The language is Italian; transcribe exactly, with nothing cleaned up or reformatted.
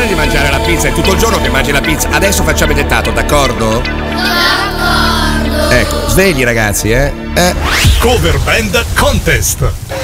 smettere di mangiare la pizza, è tutto il giorno che mangi la pizza. Adesso facciamo il dettato, d'accordo? D'accordo. Ecco, svegli ragazzi, eh? eh. Cover Band Contest.